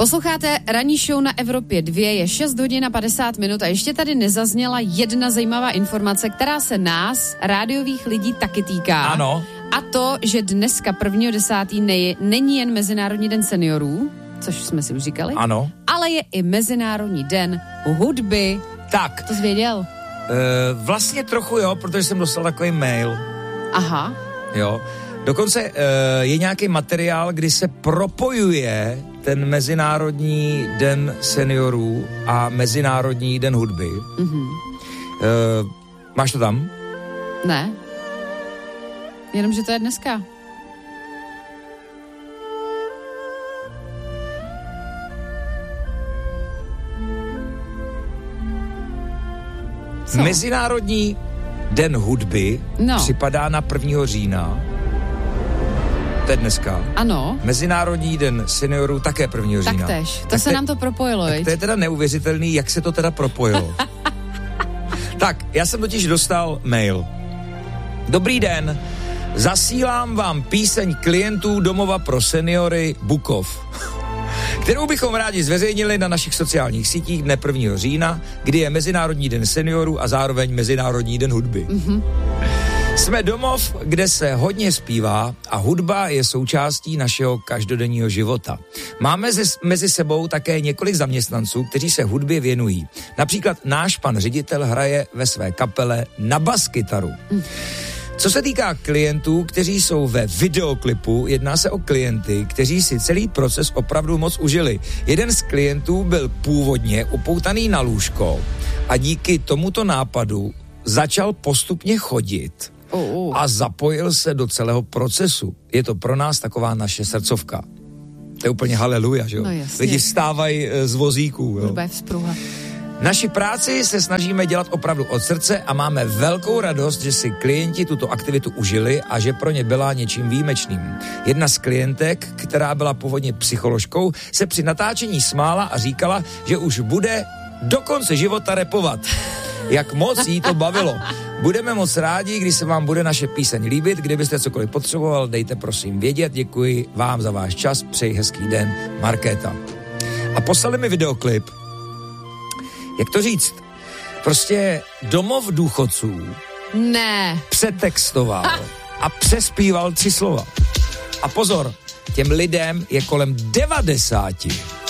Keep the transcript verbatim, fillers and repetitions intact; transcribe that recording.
Posloucháte ranní show na Evropě dva, je šest hodin a padesát minut a ještě tady nezazněla jedna zajímavá informace, která se nás, rádiových lidí, taky týká. Ano. A to, že dneska prvního desátého ne, není jen Mezinárodní den seniorů, což jsme si už říkali, ano, ale je i Mezinárodní den hudby. Tak. To jsi věděl? E, vlastně trochu jo, protože jsem dostal takový mail. Aha. Jo. Dokonce e, je nějaký materiál, kdy se propojuje ten Mezinárodní den seniorů a Mezinárodní den hudby. Mhm. E, máš to tam? Ne. Jenomže to je dneska. Co? Mezinárodní den hudby no. připadá na prvního října. To je dneska. Ano. Mezinárodní den seniorů také prvního října. Taktéž. To tak se te, nám to propojilo, tak to je teda neuvěřitelný, jak se to teda propojilo. Tak, já jsem totiž dostal mail. Dobrý den, zasílám vám píseň klientů domova pro seniory Bukov, kterou bychom rádi zveřejnili na našich sociálních sítích dne prvního října, kdy je Mezinárodní den seniorů a zároveň Mezinárodní den hudby. Mm-hmm. Jsme domov, kde se hodně zpívá a hudba je součástí našeho každodenního života. Máme ze, mezi sebou také několik zaměstnanců, kteří se hudbě věnují. Například náš pan ředitel hraje ve své kapele na baskytaru. Mm. Co se týká klientů, kteří jsou ve videoklipu, jedná se o klienty, kteří si celý proces opravdu moc užili. Jeden z klientů byl původně upoutaný na lůžko a díky tomuto nápadu začal postupně chodit a zapojil se do celého procesu. Je to pro nás taková naše srdcovka. To je úplně haleluja, že jo? No lidi vstávají z vozíků. Jo? Hudba je vzpruha. Naši práci se snažíme dělat opravdu od srdce a máme velkou radost, že si klienti tuto aktivitu užili a že pro ně byla něčím výjimečným. Jedna z klientek, která byla původně psycholožkou, se při natáčení smála a říkala, že už bude do konce života rapovat. Jak moc jí to bavilo. Budeme moc rádi, když se vám bude naše píseň líbit. Kdybyste cokoliv potřeboval, dejte prosím vědět. Děkuji vám za váš čas. Přeji hezký den. Markéta. A poslali mi videoklip. Jak to říct? Prostě domov důchodců ne. přetextoval a přespíval tři slova. A pozor, těm lidem je kolem devadesáti.